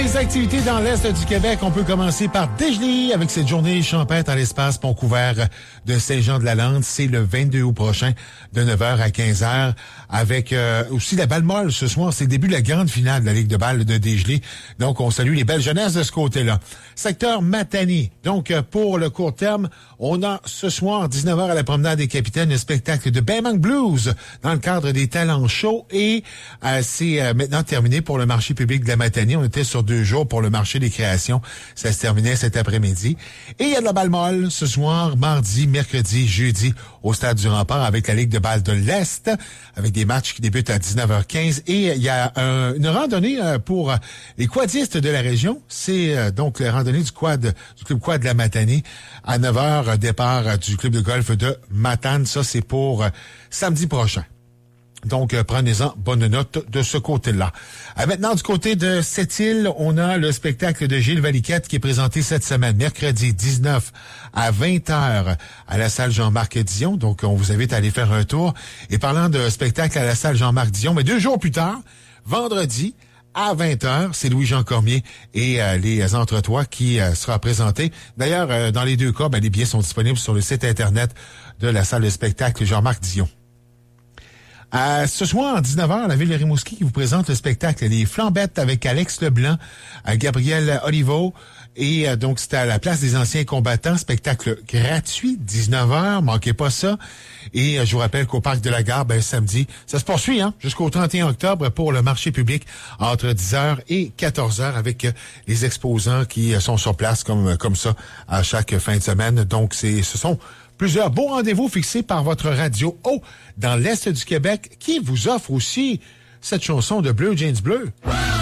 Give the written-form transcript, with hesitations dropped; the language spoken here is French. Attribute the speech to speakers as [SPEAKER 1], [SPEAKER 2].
[SPEAKER 1] les activités dans l'Est du Québec, on peut commencer par Dégelé avec cette journée champêtre à l'espace pont couvert de Saint-Jean-de-la-Lande. C'est le 22 août prochain de 9h à 15h avec aussi la balle molle ce soir. C'est le début de la grande finale de la Ligue de balle de Dégelé. Donc, on salue les belles jeunesses de ce côté-là. Secteur Matani. Donc, pour le court terme, on a ce soir, 19h à la promenade des Capitaines, le spectacle de Baymonk Blues dans le cadre des talents chauds et c'est maintenant terminé pour le marché public de la Matanie. On était sur 2 jours pour le marché des créations. Ça se terminait cet après-midi. Et il y a de la balle molle ce soir, mardi, mercredi, jeudi au Stade du Rempart avec la Ligue de balle de l'Est avec des matchs qui débutent à 19h15. Et il y a une randonnée pour les quadistes de la région. C'est donc la randonnée du club quad de la Matanie à 9h, départ du club de golf de Matane. Ça, c'est pour samedi prochain. Donc, prenez-en bonne note de ce côté-là. Maintenant, du côté de Sept-Îles, on a le spectacle de Gilles Valiquette qui est présenté cette semaine, mercredi 19 à 20h à la salle Jean-Marc Dion. Donc, on vous invite à aller faire un tour. Et parlant de spectacle à la salle Jean-Marc Dion, mais 2 jours plus tard, vendredi, à 20h, c'est Louis-Jean Cormier et les Entretois qui sera présenté. D'ailleurs, dans les 2 cas, les billets sont disponibles sur le site Internet de la salle de spectacle Jean-Marc Dion. Ce soir, à 19h, la ville de Rimouski qui vous présente le spectacle Les Flambettes avec Alex Leblanc, Gabriel Olivo. Et donc, c'était à la place des anciens combattants. Spectacle gratuit, 19h, manquez pas ça. Et je vous rappelle qu'au Parc de la Gare, samedi, ça se poursuit jusqu'au 31 octobre pour le marché public entre 10h et 14h avec les exposants qui sont sur place comme ça à chaque fin de semaine. Donc, ce sont plusieurs beaux rendez-vous fixés par votre radio O dans l'Est du Québec qui vous offre aussi cette chanson de Bleu Jeans Bleu.